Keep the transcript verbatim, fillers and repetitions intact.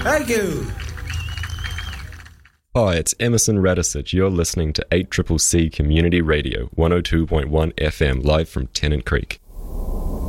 Thank you. Hi, it's Emerson Radisich. You're listening to eight C C C Community Radio, one oh two point one F M, live from Tennant Creek.